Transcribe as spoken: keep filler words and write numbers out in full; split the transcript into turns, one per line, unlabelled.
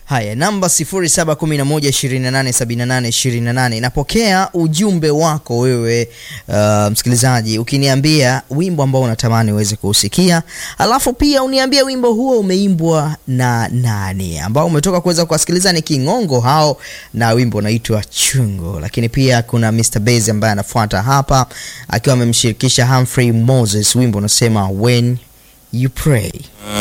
Haya, namba sifuri saba kumi na moja ishirini na nane sabini na nane ishirini na nane. Napokea ujumbe wako wewe uh, msikilizaji, ukiniambia wimbo ambao unatamani uweze kuusikia, alafu pia uniambie wimbo huo umeimbwa na nani. Ambao umetoka kuweza kusikiliza ni Kingongo hao na wimbo unaitwa Chungo. Lakini pia kuna mister Beze ambaye anafuata hapa akiwa amemshirikisha Humphrey Moses, wimbo unasema When You Pray.